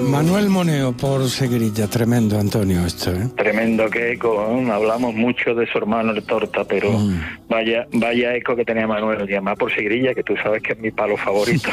Manuel Moneo por Seguirilla, tremendo, Antonio, esto, ¿eh? Tremendo que eco, ¿eh? Hablamos mucho de su hermano el Torta, pero vaya eco que tenía Manuel, y además por Seguirilla, que tú sabes que es mi palo favorito.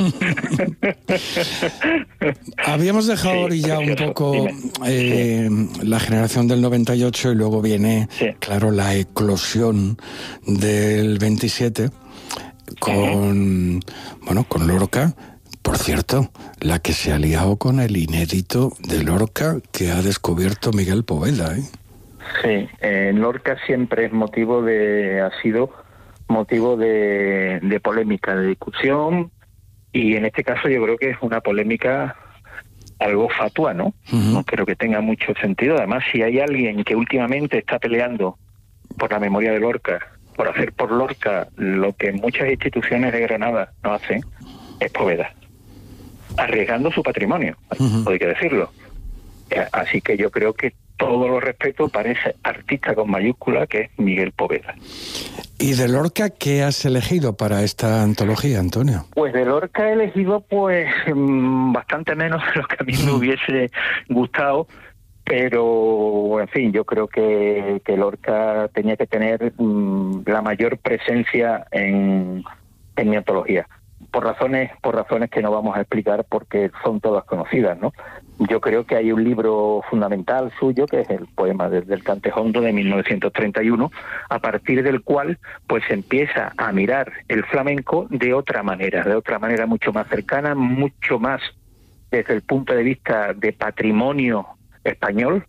Habíamos dejado orillado un poco la generación del 98 y luego viene, claro, la eclosión del 27 con Lorca. Por cierto, la que se ha liado con el inédito de Lorca que ha descubierto Miguel Poveda, ¿eh? Sí, Lorca siempre ha sido motivo de polémica, de discusión, y en este caso yo creo que es una polémica algo fatua, ¿no? No creo que tenga mucho sentido. Además, si hay alguien que últimamente está peleando por la memoria de Lorca, por hacer por Lorca lo que muchas instituciones de Granada no hacen, es Poveda, arriesgando su patrimonio, hay que decirlo. Así que yo creo que todo lo respeto para ese artista con mayúscula que es Miguel Poveda. ¿Y de Lorca qué has elegido para esta antología, Antonio? Pues de Lorca he elegido bastante menos de lo que a mí me hubiese gustado, pero en fin, yo creo que Lorca tenía que tener la mayor presencia en mi antología. Por razones que no vamos a explicar porque son todas conocidas, ¿no? Yo creo que hay un libro fundamental suyo, que es el poema desde el Cantejondo de 1931, a partir del cual pues se empieza a mirar el flamenco de otra manera mucho más cercana, mucho más desde el punto de vista de patrimonio español,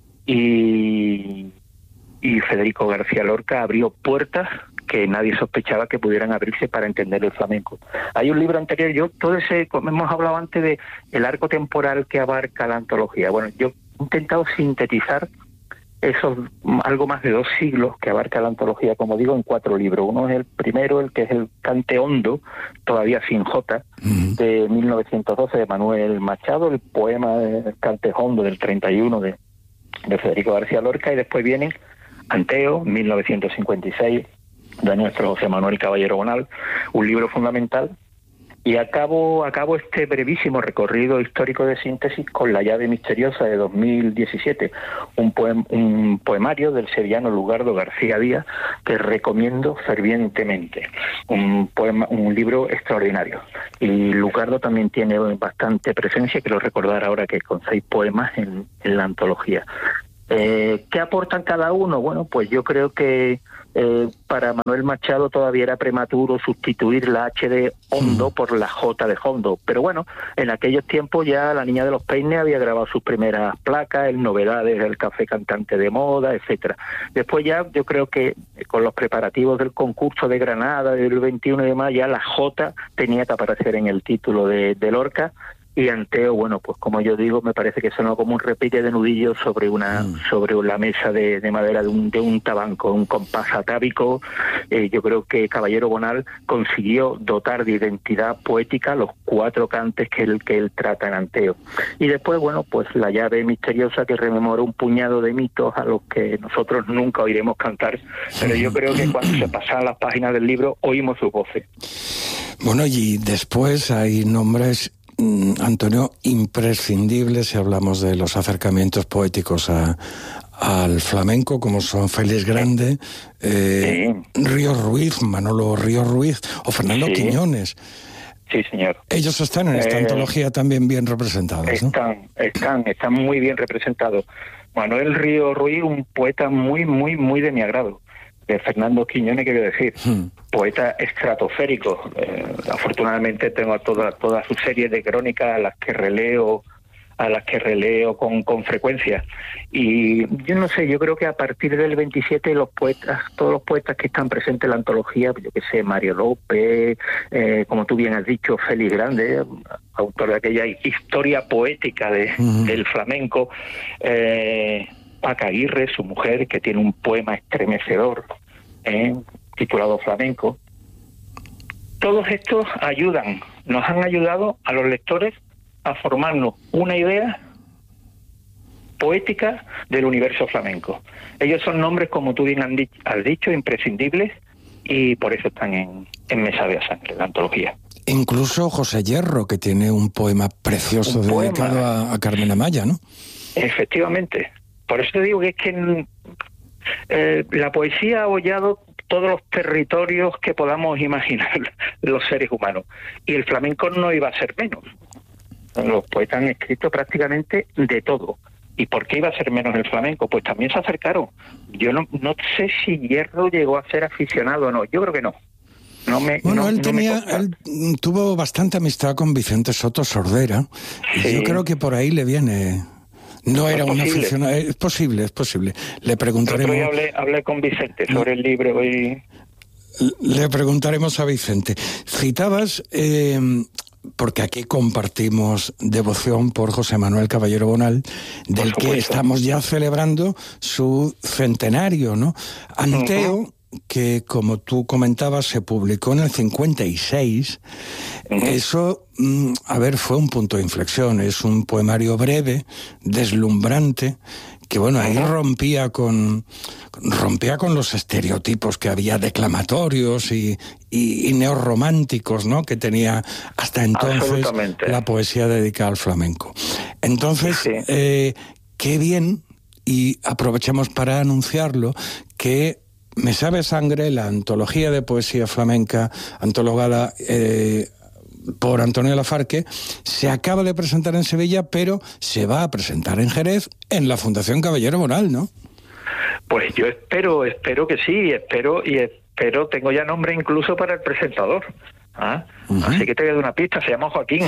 y Federico García Lorca abrió puertas que nadie sospechaba que pudieran abrirse para entender el flamenco. Hay un libro anterior, como hemos hablado antes de el arco temporal que abarca la antología. Bueno, yo he intentado sintetizar esos algo más de 2 siglos que abarca la antología, como digo, en 4 libros. Uno es el primero, el que es el Cantehondo, todavía sin J, de 1912 de Manuel Machado, el poema del Cantejondo del 31 de Federico García Lorca, y después viene Anteo, 1956, de nuestro José Manuel Caballero Bonal, un libro fundamental, y acabo este brevísimo recorrido histórico de síntesis con La llave misteriosa de 2017, un poemario del sevillano Lugardo García Díaz que recomiendo fervientemente, un libro extraordinario, y Lugardo también tiene bastante presencia, quiero recordar ahora que con 6 poemas en la antología. ¿Qué aportan cada uno? Bueno, pues yo creo que para Manuel Machado todavía era prematuro sustituir la H de hondo por la J de hondo, pero bueno, en aquellos tiempos ya La Niña de los Peines había grabado sus primeras placas, el Novedades, el Café Cantante de Moda, etcétera. Después ya yo creo que con los preparativos del concurso de Granada del 21 y demás, ya la J tenía que aparecer en el título de Lorca. Y Anteo, bueno, pues como yo digo, me parece que sonó como un repique de nudillos sobre la mesa de madera de un tabanco, un compás atávico. Yo creo que Caballero Bonal consiguió dotar de identidad poética los 4 cantes que él trata en Anteo. Y después, bueno, pues La llave misteriosa, que rememora un puñado de mitos a los que nosotros nunca oiremos cantar, pero yo creo que cuando se pasan las páginas del libro oímos sus voces. Bueno, y después hay nombres, Antonio, imprescindibles si hablamos de los acercamientos poéticos al flamenco, como son Félix Grande, Ríos Ruiz, Manolo Ríos Ruiz o Fernando Quiñones. Sí, señor. Ellos están en esta antología también bien representados, ¿no? Están muy bien representados. Manuel Ríos Ruiz, un poeta muy, muy, muy de mi agrado. De Fernando Quiñones, quiero decir, poeta estratosférico. Afortunadamente tengo toda su serie de crónicas a las que releo con frecuencia. Y yo no sé, yo creo que a partir del 27 todos los poetas que están presentes en la antología, yo que sé, Mario López, como tú bien has dicho, Félix Grande, autor de aquella historia poética del flamenco, Paca Aguirre, su mujer, que tiene un poema estremecedor titulado Flamenco. Todos estos nos han ayudado a los lectores a formarnos una idea poética del universo flamenco. Ellos son nombres, como tú bien has dicho, imprescindibles, y por eso están en Mesa de Sangre, la antología. Incluso José Hierro, que tiene un poema precioso dedicado a Carmen Amaya, ¿no? Efectivamente. Por eso te digo que es que la poesía ha hollado todos los territorios que podamos imaginar los seres humanos. Y el flamenco no iba a ser menos. Los poetas han escrito prácticamente de todo. ¿Y por qué iba a ser menos el flamenco? Pues también se acercaron. Yo no sé si Hierro llegó a ser aficionado o no. Yo creo que no. Él tuvo bastante amistad con Vicente Soto Sordera. Sí. Y yo creo que por ahí le viene. No era un aficionado. Es posible. Le preguntaremos. Yo hablé con Vicente sobre el libro y. Le preguntaremos a Vicente. Citabas. Porque aquí compartimos devoción por José Manuel Caballero Bonal, del que estamos ya celebrando su centenario, ¿no? Anteo, que como tú comentabas, se publicó en el 56, eso, fue un punto de inflexión, es un poemario breve, deslumbrante, que bueno, ahí rompía con los estereotipos que había declamatorios y neorrománticos, ¿no?, que tenía hasta entonces la poesía dedicada al flamenco. Entonces, qué bien, y aprovechamos para anunciarlo, que Me sabe sangre, la antología de poesía flamenca antologada por Antonio Lafarque, se acaba de presentar en Sevilla, pero se va a presentar en Jerez, en la Fundación Caballero Bonal, ¿no? Pues yo espero que sí, espero, tengo ya nombre incluso para el presentador. Así que te voy a dar una pista, se llama Joaquín.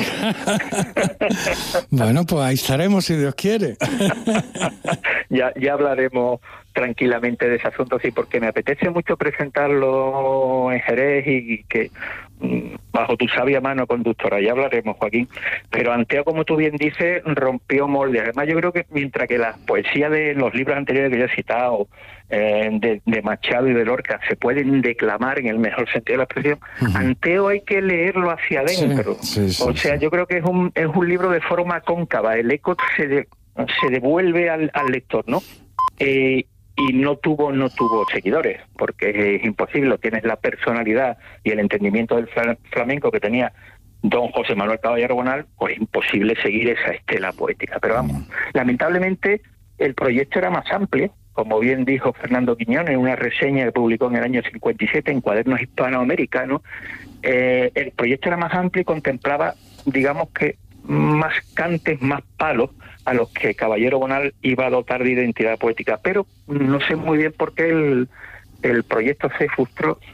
Bueno, pues ahí estaremos si Dios quiere. ya hablaremos tranquilamente de ese asunto, sí, porque me apetece mucho presentarlo en Jerez y que bajo tu sabia mano conductora, ya hablaremos, Joaquín. Pero Anteo, como tú bien dices, rompió moldes. Además, yo creo que mientras que las poesías de los libros anteriores que yo he citado, de Machado y de Lorca, se pueden declamar en el mejor sentido de la expresión, Anteo hay que leerlo hacia adentro. Sí, yo creo que es un libro de forma cóncava, el eco se devuelve al lector, ¿no? Y no tuvo seguidores, porque es imposible. Tienes la personalidad y el entendimiento del flamenco que tenía don José Manuel Caballero Bonal, pues es imposible seguir esa estela poética. Pero vamos, lamentablemente el proyecto era más amplio, como bien dijo Fernando Quiñones en una reseña que publicó en el año 57 en Cuadernos Hispanoamericanos. El proyecto era más amplio y contemplaba, digamos que, más cantes, más palos a los que Caballero Bonal iba a dotar de identidad poética, pero no sé muy bien por qué el proyecto se frustró